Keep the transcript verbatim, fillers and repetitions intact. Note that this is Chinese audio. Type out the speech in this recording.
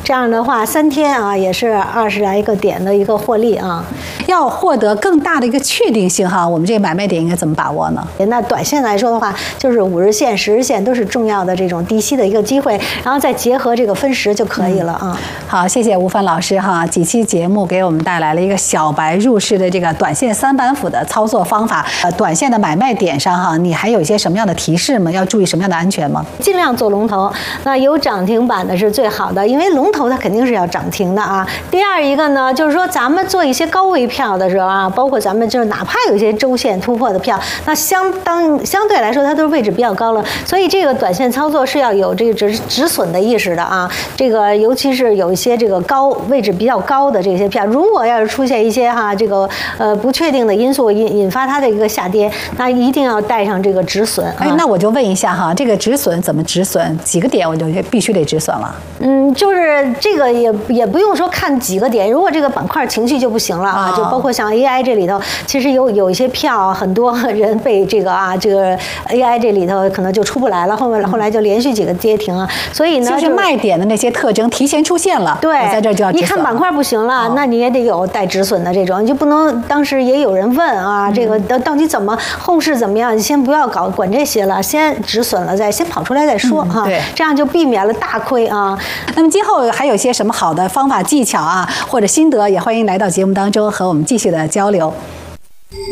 这样的话三天啊也是二十来个点的一个获利啊。 要获得更大的一个确定性哈，我们这个买卖点应该怎么把握呢？ 那短线来说的话，就是五日线、十日线都是重要的这种低吸的一个机会，然后再结合这个分时就可以了啊。嗯、 好，谢谢吴帆老师哈，几期节目给我们带来了一个小白入市的这个短线三板斧的操作方法。呃，短线的买卖点上哈，你还有一些什么样的提示吗？要注意什么样的安全吗？ 尽量做龙头，那有涨停板的是最好的，因为龙头它肯定是要涨停的啊。第二一个呢，就是说咱们做一些高位票的时候啊，包括咱们就是哪怕有一些周线突破的票，那相当相对来说它都是位置比较高了，所以这个短线操作是要有这个止止损的意识的啊。这个尤其是有一些这个高位置比较高的这些票，如果要是出现一些哈这个呃不确定的因素引引发它的一个下跌，那一定要带上这个止损。 哎，那我就问一下哈，这个止损怎么止损？几个点我就必须得止损了？ 嗯，就是这个也也不用说看几个点，如果这个板块情绪就不行了啊，就包括像 A I 这里头，其实有有一些票，很多人被这个啊这个 A I 这里头可能就出不来了，后面后来就连续几个跌停啊，所以呢， 就是卖点的那些特征提前出现了， 对， 在这就要止损。 一看板块不行了，那你也得有带止损的这种，你就不能当时也有人问啊，这个到到底怎么后市怎么样？你先不要搞管这些了，先止损了再先跑出来再说哈， 对， 这样就避免了大亏啊。 那么今后还有些什么好的方法技巧啊，或者心得，也欢迎来到节目当中和我们继续的交流。